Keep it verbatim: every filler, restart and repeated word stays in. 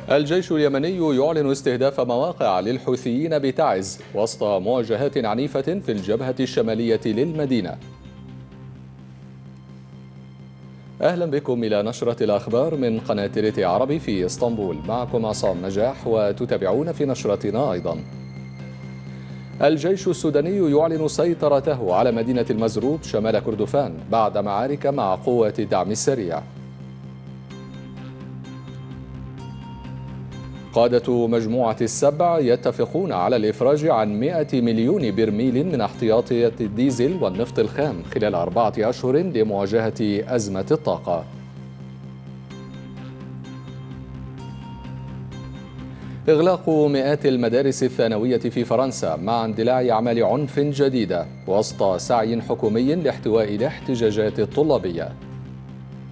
الجيش اليمني يعلن استهداف مواقع للحوثيين بتعز وسط مواجهات عنيفة في الجبهة الشمالية للمدينة. أهلا بكم إلى نشرة الأخبار من قناة ريتي عربي في اسطنبول، معكم عصام نجاح، وتتابعون في نشرتنا أيضا. الجيش السوداني يعلن سيطرته على مدينة المزروب شمال كردفان بعد معارك مع قوات الدعم السريع. قادة مجموعة السبع يتفقون على الإفراج عن مئة مليون برميل من احتياطيات الديزل والنفط الخام خلال أربعة أشهر لمواجهة أزمة الطاقة. إغلاق مئات المدارس الثانوية في فرنسا مع اندلاع أعمال عنف جديدة وسط سعي حكومي لاحتواء الاحتجاجات الطلابية.